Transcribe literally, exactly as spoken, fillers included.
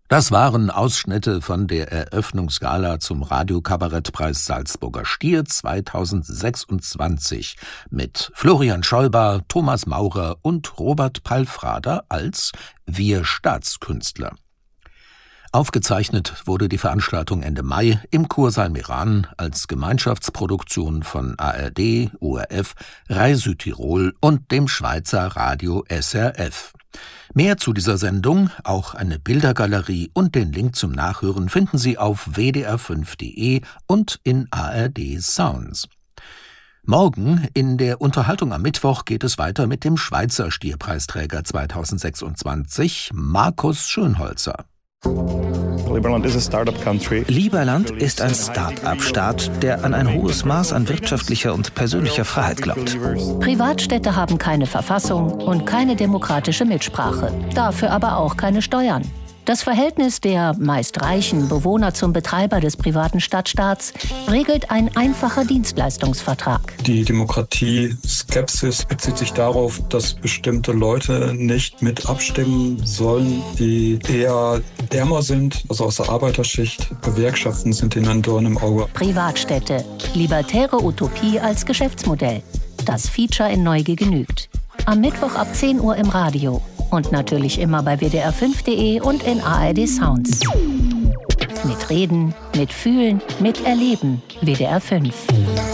Das waren Ausschnitte von der Eröffnungsgala zum Radiokabarettpreis Salzburger Stier zweitausendsechsundzwanzig mit Florian Schollbar, Thomas Maurer und Robert Palfrader als Wir Staatskünstler. Aufgezeichnet wurde die Veranstaltung Ende Mai im Kursaal Meran als Gemeinschaftsproduktion von A R D, O R F, Rai Südtirol und dem Schweizer Radio S R F. Mehr zu dieser Sendung, auch eine Bildergalerie und den Link zum Nachhören finden Sie auf w d r fünf punkt d e und in A R D Sounds. Morgen in der Unterhaltung am Mittwoch geht es weiter mit dem Schweizer Stierpreisträger zweitausendsechsundzwanzig, Markus Schönholzer. Liberland ist ein Start-up-Staat, der an ein hohes Maß an wirtschaftlicher und persönlicher Freiheit glaubt. Privatstädte haben keine Verfassung und keine demokratische Mitsprache, dafür aber auch keine Steuern. Das Verhältnis der meist reichen Bewohner zum Betreiber des privaten Stadtstaats regelt ein einfacher Dienstleistungsvertrag. Die Demokratie-Skepsis bezieht sich darauf, dass bestimmte Leute nicht mit abstimmen sollen, die eher ärmer sind, also aus der Arbeiterschicht. Gewerkschaften sind ihnen ein Dorn im Auge. Privatstädte, libertäre Utopie als Geschäftsmodell. Das Feature in Neugier genügt. Am Mittwoch ab zehn Uhr im Radio. Und natürlich immer bei w d r fünf punkt d e und in A R D Sounds. Mit Reden, mit Fühlen, mit Erleben. W D R fünf.